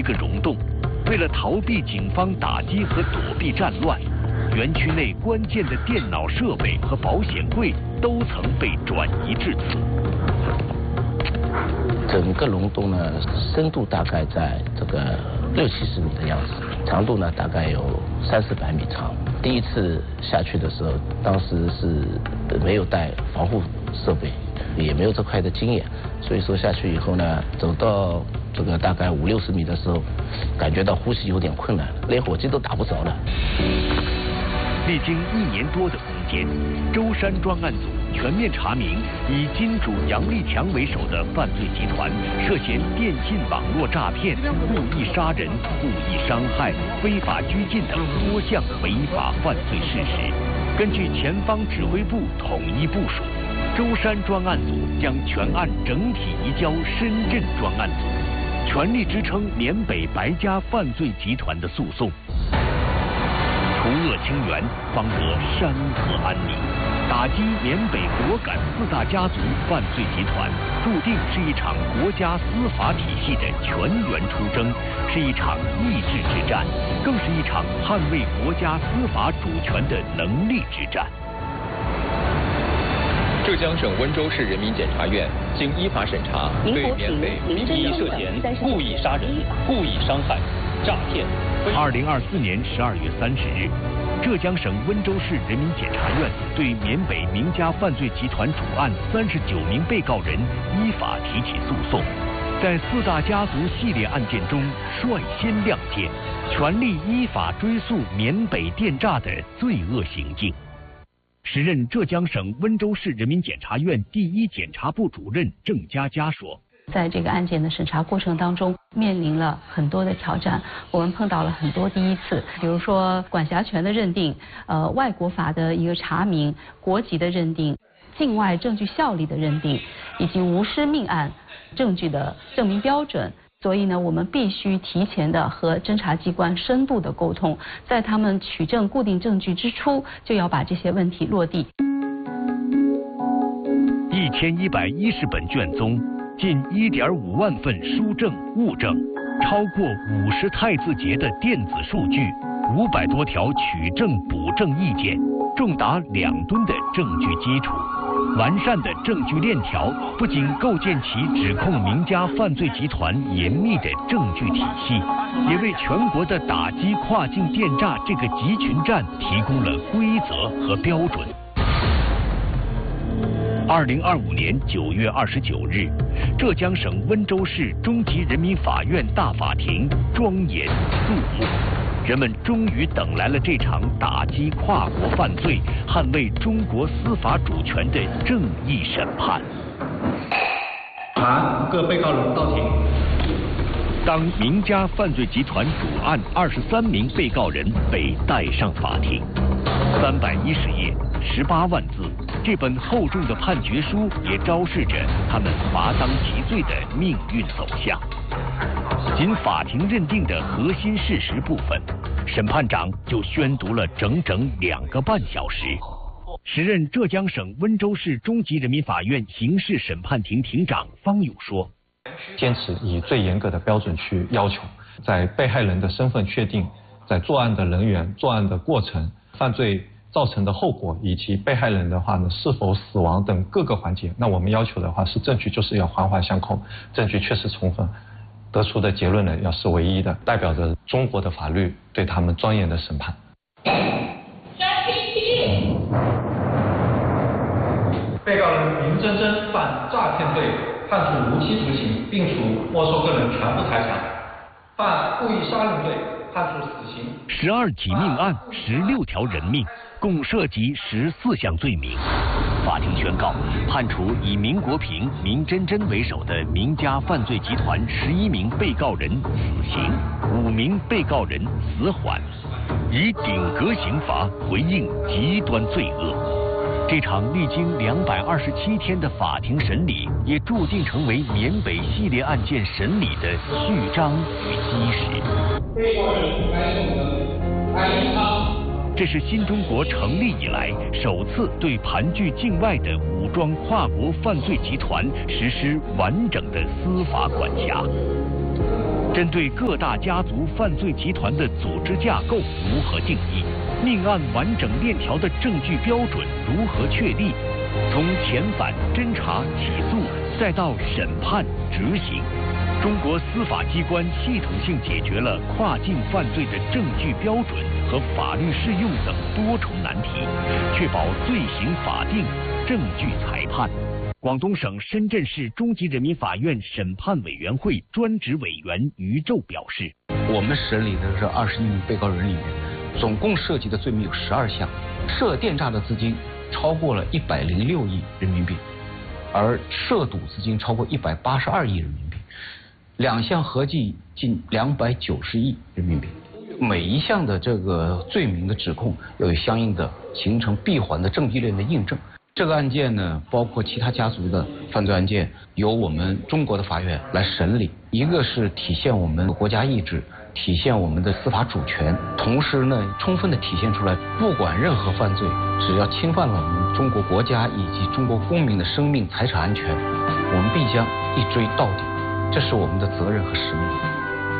个溶洞。为了逃避警方打击和躲避战乱，园区内关键的电脑设备和保险柜都曾被转移至此。 整个溶洞呢，深度大概在这个60-70米的样子，长度呢大概有300-400米长。第一次下去的时候，当时是没有带防护设备，也没有这块的经验，所以说下去以后呢，走到这个大概50-60米的时候，感觉到呼吸有点困难，连火机都打不着了。 历经1年多的攻坚，舟山专案组全面查明以金主杨立强为首的犯罪集团涉嫌电信网络诈骗、故意杀人、故意伤害、非法拘禁等多项违法犯罪事实。根据前方指挥部统一部署，舟山专案组将全案整体移交深圳专案组，全力支撑缅北白家犯罪集团的诉讼。除恶清源，方得山河安宁。打击缅北果敢4大家族犯罪集团，注定是一场国家司法体系的全员出征，是一场意志之战，更是一场捍卫国家司法主权的能力之战。 浙江省温州市人民检察院经依法审查，对缅北名义涉嫌故意杀人、故意伤害、诈骗。 2024年12月30日，浙江省温州市人民检察院对缅北名家犯罪集团主案39名被告人依法提起诉讼，在4大家族系列案件中率先亮剑，全力依法追诉缅北电诈的罪恶行径。时任浙江省温州市人民检察院第1检察部主任郑佳佳说， 在这个案件的审查过程当中，面临了很多的挑战，我们碰到了很多第一次，比如说管辖权的认定，外国法的一个查明，国籍的认定，境外证据效力的认定，以及无尸命案证据的证明标准。所以呢，我们必须提前的和侦查机关深度的沟通，在他们取证固定证据之初，就要把这些问题落地。 1110本卷宗，近1.5万份书证物证，超过50太字节的电子数据，500多条取证补证意见，重达2吨的证据基础。完善的证据链条不仅构建起指控名家犯罪集团严密的证据体系，也为全国的打击跨境电诈这个集群战提供了规则和标准。2025年9月29日，浙江省温州市中级人民法院大法庭庄严肃穆，人们终于等来了这场打击跨国犯罪、捍卫中国司法主权的正义审判。 传各被告人到庭。 当名家犯罪集团主案23名被告人被带上法庭，310页，18万字，这本厚重的判决书也昭示着他们罚当其罪的命运走向。仅法庭认定的核心事实部分，审判长就宣读了整整2个半小时。时任浙江省温州市中级人民法院刑事审判庭庭长方勇说， 坚持以最严格的标准去要求，在被害人的身份确定，在作案的人员、作案的过程、犯罪造成的后果，以及被害人的话呢是否死亡等各个环节，那我们要求的话是证据就是要环环相扣，证据确实充分，得出的结论呢要是唯一的，代表着中国的法律对他们庄严的审判。 被告人林真真犯诈骗罪，判处无期徒刑，并处没收个人全部财产；犯故意杀人罪，判处死刑。 12起命案，16条人命，共涉及14项罪名。法庭宣告，判处以明国平、明真真为首的名家犯罪集团11名被告人死刑，5名被告人死缓，以顶格刑罚回应极端罪恶。这场历经227天的法庭审理，也注定成为缅北系列案件审理的序章与基石。 被告人来审这是新中国成立以来首次对盘踞境外的武装跨国犯罪集团实施完整的司法管辖。 针对各大家族犯罪集团的组织架构如何定义？命案完整链条的证据标准如何确立？从遣返、侦查、起诉，再到审判、执行，中国司法机关系统性解决了跨境犯罪的证据标准和法律适用等多重难题，确保罪行法定、证据裁判。广东省深圳市中级人民法院审判委员会专职委员于宙表示， 我们审理的这21名被告人里面，总共涉及的罪名有12项，涉电诈的资金超过了106亿人民币，而涉赌资金超过182亿人民币，2项合计近290亿人民币。每一项的这个罪名的指控要有相应的形成闭环的证据链的印证。这个案件呢，包括其他家族的犯罪案件，由我们中国的法院来审理。一个是体现我们国家意志，体现我们的司法主权，同时呢，充分的体现出来，不管任何犯罪，只要侵犯了我们中国国家以及中国公民的生命财产安全，我们必将一追到底，这是我们的责任和使命。